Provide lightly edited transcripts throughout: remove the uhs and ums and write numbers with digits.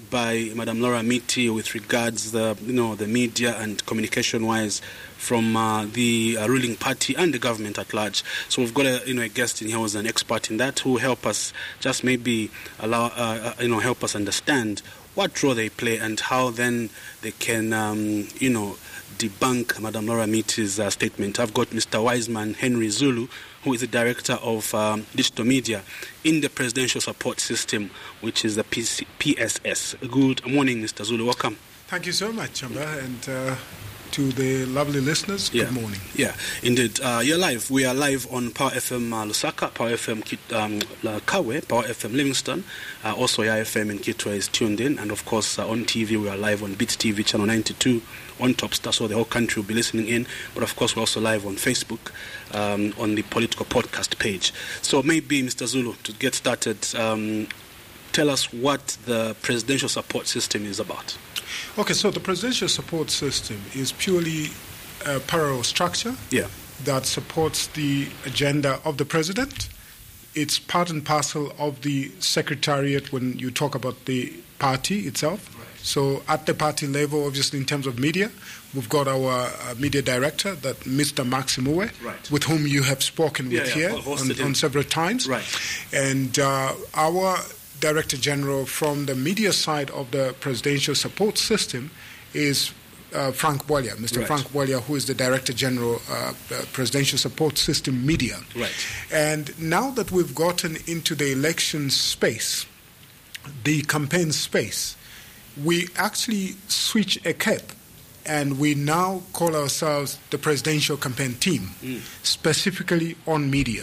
made by Madam Laura Miti with regards the media and communication-wise from the ruling party and the government at large. So we've got a guest in here who's an expert in that, who will help us just maybe help us understand what role they play and how then they can debunk Madam Laura Miti's statement. I've got Mr. Wiseman Henry Zulu, who is the director of digital media in the Presidential Support System, which is the PSS. Good morning, Mr. Zulu. Welcome. Thank you so much, Chamba, and to the lovely listeners, good morning. Yeah, indeed. You're live. We are live on Power FM Lusaka, Power FM Kawe, Power FM Livingston. Also, Yaya FM in Kitwe is tuned in. And of course, on TV, we are live on Beat TV, channel 92, on Topstar, so the whole country will be listening in. But of course, we're also live on Facebook, on the Political Podcast page. So maybe, Mr. Zulu, to get started, tell us what the Presidential Support System is about. Okay, so the Presidential Support System is purely a parallel structure that supports the agenda of the President. It's part and parcel of the Secretariat when you talk about the party itself. Right. So at the party level, obviously in terms of media, we've got our media director, that Mr. Maximue, with whom you have spoken with here on several times. Right. And our Director General from the media side of the Presidential Support System is Frank Bwalya, Mr. Frank Bwalya, who is the Director General Presidential Support System Media. Right. And now that we've gotten into the election space, the campaign space, we actually switch a cap and we now call ourselves the Presidential Campaign Team, specifically on media.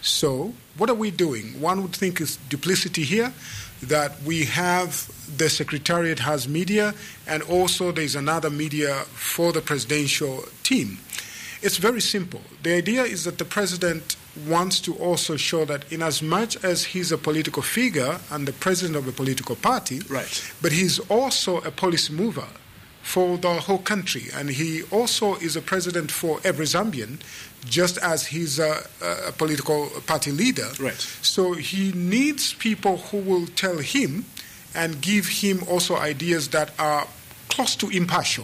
So what are we doing? One would think is duplicity here, that we have the Secretariat has media and also there's another media for the presidential team. It's very simple. The idea is that the President wants to also show that in as much as he's a political figure and the President of a political party, but he's also a policy mover for the whole country, and he also is a president for every Zambian, just as he's a political party leader. Right. So he needs people who will tell him and give him also ideas that are close to impartial.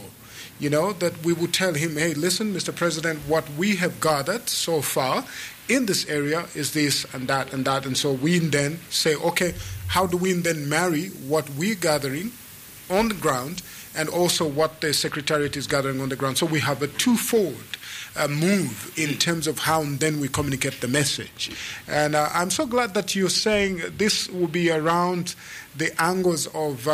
That we would tell him, hey, listen, Mr. President, what we have gathered so far in this area is this and that and that. And so we then say, okay, how do we then marry what we're gathering on the ground and also what the Secretariat is gathering on the ground? So we have a twofold move in terms of how then we communicate the message. And I'm so glad that you're saying this will be around the angles of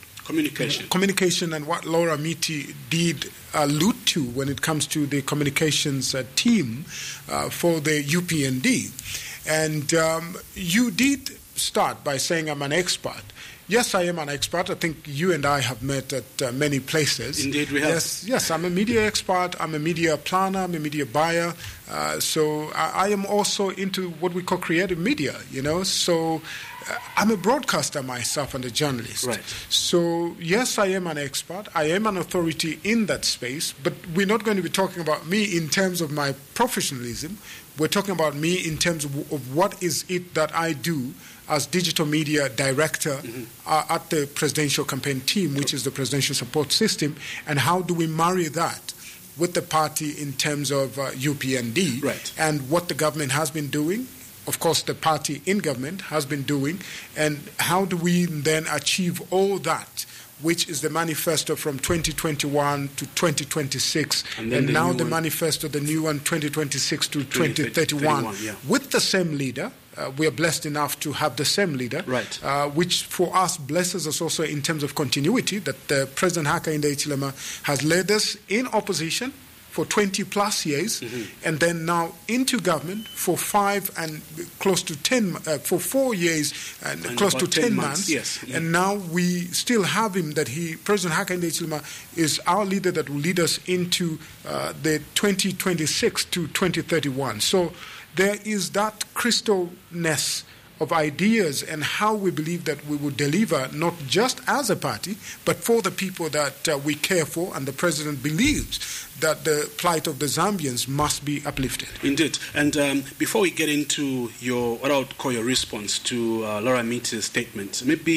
communication and what Laura Miti did allude to when it comes to the communications team for the UPND. And you did start by saying I'm an expert. Yes, I am an expert. I think you and I have met at many places. Indeed, we have. Yes, I'm a media expert. I'm a media planner. I'm a media buyer. So I am also into what we call creative media, So I'm a broadcaster myself and a journalist. Right. So yes, I am an expert. I am an authority in that space. But we're not going to be talking about me in terms of my professionalism. We're talking about me in terms of what is it that I do as digital media director at the Presidential Campaign Team, which is the Presidential Support System, and how do we marry that with the party in terms of UPND and what the government has been doing, of course the party in government has been doing, and how do we then achieve all that, which is the manifesto from 2021 to 2026, and now the manifesto, the new one, 2026 to 2031, with the same leader. We are blessed enough to have the same leader, which for us blesses us also in terms of continuity, that President Hakainde Hichilema has led us in opposition for 20 plus years, and then now into government for 5 and close to 10, for 4 years and close to 10 months. And now we still have him, President Hakainde Hichilema is our leader that will lead us into the 2026 to 2031. So there is that crystalness of ideas and how we believe that we will deliver, not just as a party, but for the people that we care for, and the President believes that the plight of the Zambians must be uplifted. Indeed. And before we get into what I would call your response to Laura Miti's statement, maybe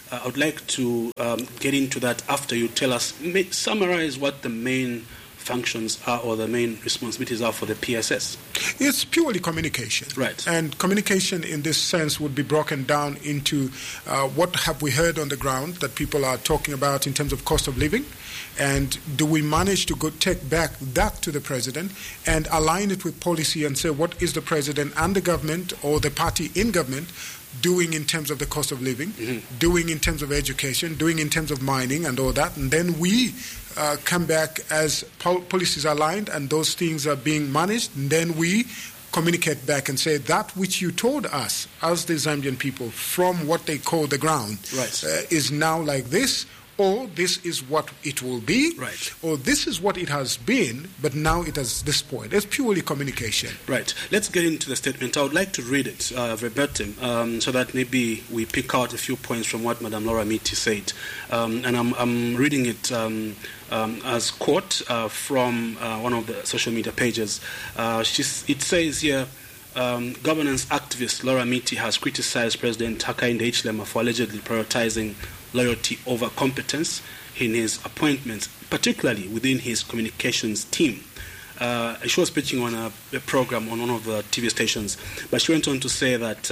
I would like to get into that after you tell us, summarize what the main functions are or the main responsibilities are for the PSS. It's purely communication. Right. And communication in this sense would be broken down into what have we heard on the ground that people are talking about in terms of cost of living, and do we manage to take back that to the president and align it with policy and say what is the president and the government or the party in government doing in terms of the cost of living, doing in terms of education, doing in terms of mining and all that, and then we come back as policies aligned and those things are being managed, and then we communicate back and say that which you told us as the Zambian people from what they call the ground is now like this, or this is what it will be, or this is what it has been, but now it has this point. It's purely communication. Right. Let's get into the statement. I would like to read it verbatim so that maybe we pick out a few points from what Madam Laura Miti said. And I'm reading it as quote from one of the social media pages. It says here, governance activist Laura Miti has criticized President Hakainde Hichilema for allegedly prioritizing loyalty over competence in his appointments, particularly within his communications team. She was preaching on a program on one of the TV stations, but she went on to say that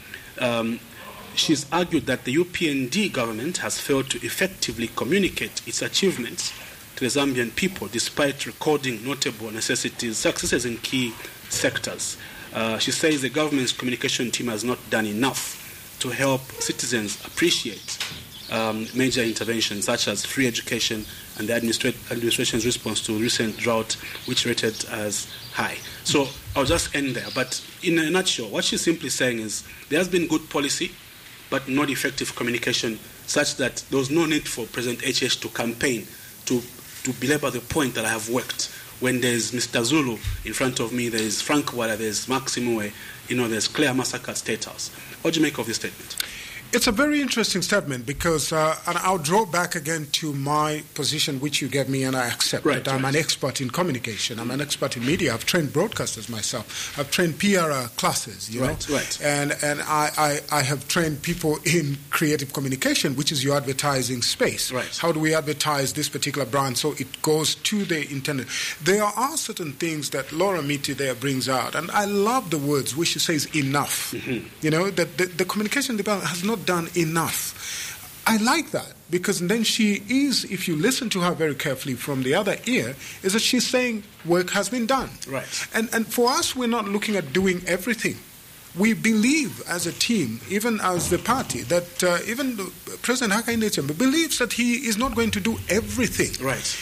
she's argued that the UPND government has failed to effectively communicate its achievements to the Zambian people, despite recording notable successes in key sectors. She says the government's communication team has not done enough to help citizens appreciate major interventions such as free education and the administration's response to recent drought, which rated as high. So I'll just end there. But in a nutshell, what she's simply saying is there has been good policy, but not effective communication, such that there was no need for President HH to campaign to belabor the point that I have worked. When there's Mr. Zulu in front of me, there's Frank Wada, there's Maximue, there's Claire Massacre at State House. What do you make of this statement? It's a very interesting statement because, and I'll draw back again to my position, which you gave me, and I accept that I'm an expert in communication. I'm an expert in media. I've trained broadcasters myself. I've trained PR classes, you know. And I have trained people in creative communication, which is your advertising space. How do we advertise this particular brand so it goes to the intended? There are certain things that Laura Miti there brings out, and I love the words which she says enough. You know, that the communication department has not done enough. I like that because then she is, if you listen to her very carefully from the other ear, is that she's saying work has been done. And for us, we're not looking at doing everything. We believe as a team, even as the party, that even President Hakainde Hichilema believes that he is not going to do everything.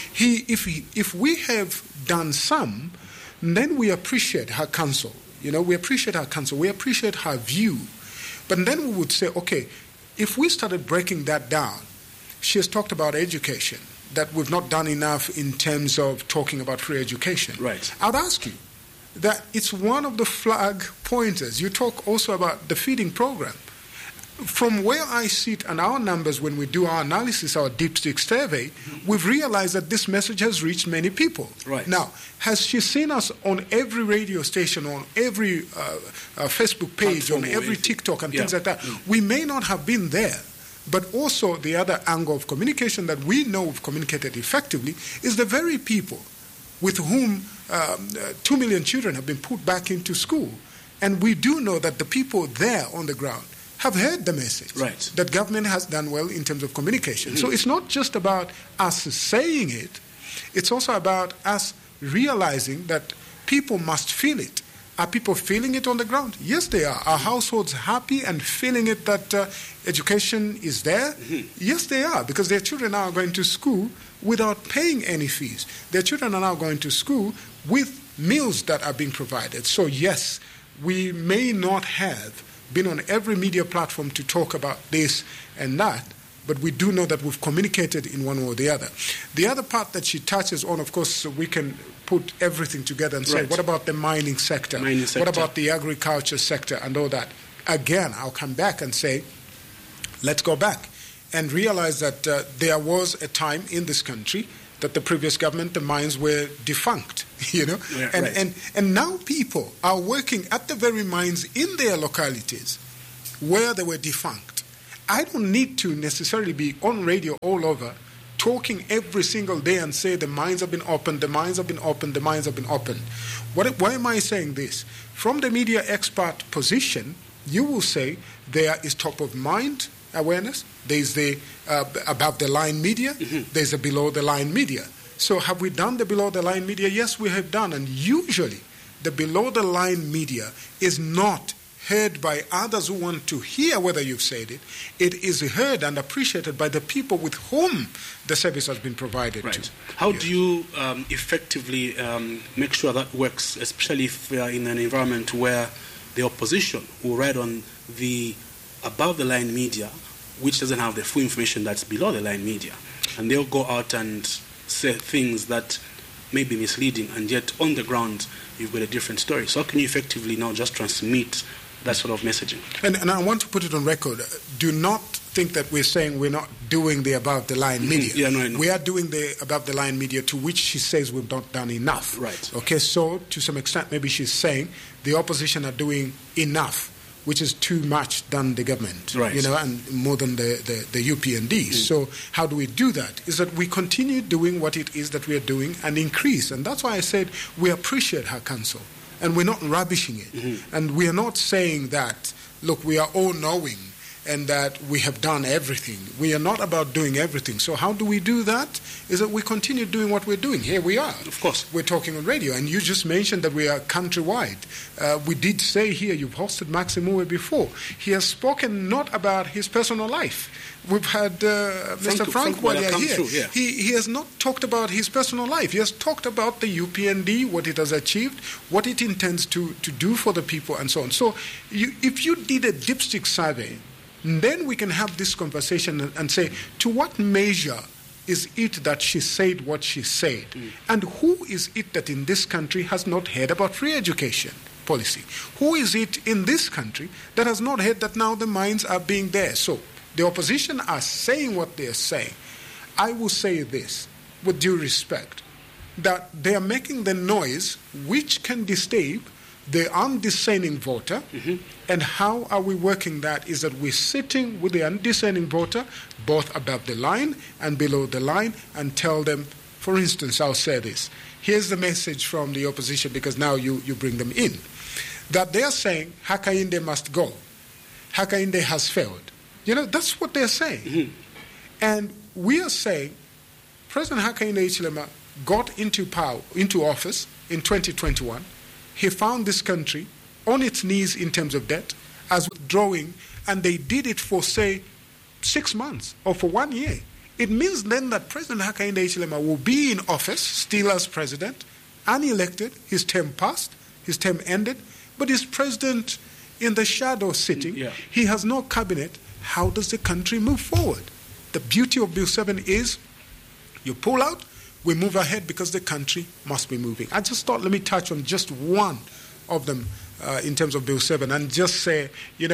If we have done some, then we appreciate her counsel. You know, we appreciate her counsel. We appreciate her view. But then we would say, okay, if we started breaking that down, she has talked about education, that we've not done enough in terms of talking about free education. I'd ask you that it's one of the flag pointers. You talk also about the feeding program. From where I sit and our numbers, when we do our analysis, our dipstick survey, we've realized that this message has reached many people. Now, has she seen us on every radio station, on every Facebook page, on every TikTok and things like that? We may not have been there, but also the other angle of communication that we know we've communicated effectively is the very people with whom 2 million children have been put back into school. And we do know that the people there on the ground have heard the message that government has done well in terms of communication. So it's not just about us saying it, it's also about us realizing that people must feel it. Are people feeling it on the ground? Yes, they are. Are households happy and feeling it that education is there? Yes, they are, because their children are going to school without paying any fees. Their children are now going to school with meals that are being provided. So yes, we may not have been on every media platform to talk about this and that, but we do know that we've communicated in one way or the other. The other part that she touches on, of course, we can put everything together and say, what about the mining sector? What about the agriculture sector and all that? Again, I'll come back and say, let's go back and realize that there was a time in this country that the previous government, the mines were defunct, you know, and now people are working at the very mines in their localities where they were defunct, I don't need to necessarily be on radio all over talking every single day and say the mines have been opened, the mines have been opened, the mines have been opened. Why am I saying this? From the media expert position, you will say there is top of mind awareness, there's the above the line media, there's the below the line media. So have we done the below the line media? Yes, we have done. And usually the below the line media is not heard by others who want to hear whether you've said it. It is heard and appreciated by the people with whom the service has been provided to. How do you effectively make sure that works, especially if we are in an environment where the opposition will ride on the above-the-line media, which doesn't have the full information that's below-the-line media, and they'll go out and say things that may be misleading, and yet on the ground you've got a different story. So how can you effectively now just transmit that sort of messaging? And I want to put it on record. Do not think that we're saying we're not doing the above-the-line media. Yeah, no, I know. We are doing the above-the-line media, to which she says we've not done enough. Right. Okay, so to some extent maybe she's saying the opposition are doing enough, which is too much than the government, right, and more than the UPND. So how do we do that? Is that we continue doing what it is that we are doing and increase. And that's why I said we appreciate her counsel. And we're not rubbishing it. And we are not saying that, look, we are all-knowing and that we have done everything. We are not about doing everything. So how do we do that? Is that we continue doing what we're doing. Here we are. Of course. We're talking on radio. And you just mentioned that we are countrywide. We did say here, you've hosted Maximue before. He has spoken not about his personal life. We've had Mr. Frank Walia here. Through, yeah. He has not talked about his personal life. He has talked about the UPND, what it has achieved, what it intends to do for the people, and so on. So if you did a dipstick survey, then we can have this conversation and say, to what measure is it that she said what she said? And who is it that in this country has not heard about free education policy? Who is it in this country that has not heard that now the mines are being there? So the opposition are saying what they are saying. I will say this, with due respect, that they are making the noise which can disturb the undiscerning voter. And how are we working that? Is that we're sitting with the undiscerning voter, both above the line and below the line, and tell them, for instance, I'll say this. Here's the message from the opposition, because now you bring them in. That they're saying, Hakainde must go. Hakainde has failed. That's what they're saying. And we are saying, President Hakainde Hichilema got into office in 2021. He found this country on its knees in terms of debt, as withdrawing, and they did it for, say, 6 months or for 1 year. It means then that President Hakainde Hichilema will be in office, still as president, unelected, his term passed, his term ended, but he's president in the shadow sitting. He has no cabinet. How does the country move forward? The beauty of Bill 7 is you pull out, we move ahead, because the country must be moving. I just thought, let me touch on just one of them in terms of Bill 7 and just say,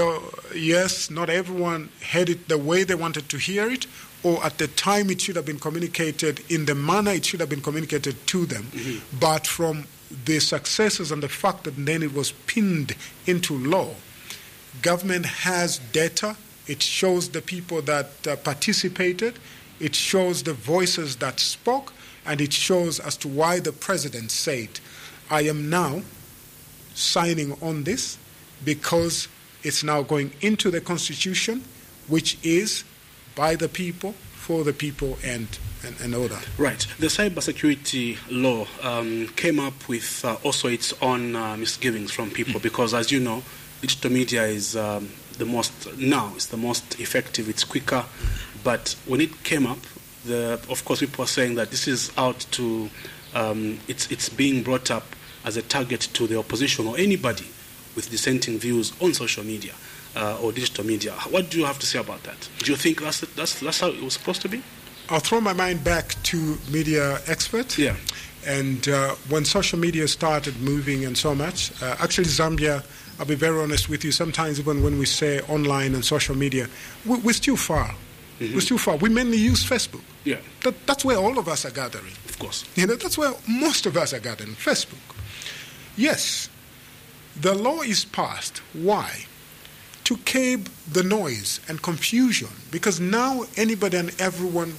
yes, not everyone heard it the way they wanted to hear it, or at the time it should have been communicated in the manner it should have been communicated to them. But from the successes and the fact that then it was pinned into law, government has data. It shows the people that participated. It shows the voices that spoke. And it shows as to why the president said, I am now signing on this because it's now going into the Constitution, which is by the people, for the people, and all that. Right. The cybersecurity law came up with also its own misgivings from people because, as you know, digital media is the most effective, it's quicker. But when it came up, of course, people are saying that this is out to, it's being brought up as a target to the opposition or anybody with dissenting views on social media or digital media. What do you have to say about that? Do you think that's how it was supposed to be? I'll throw my mind back to media experts. Yeah. And when social media started moving and so much, actually Zambia, I'll be very honest with you, sometimes even when we say online and social media, we're still far. We're still far. We mainly use Facebook. Yeah. That's where all of us are gathering. Of course. That's where most of us are gathering, Facebook. Yes, the law is passed. Why? to curb the noise and confusion, because now anybody and everyone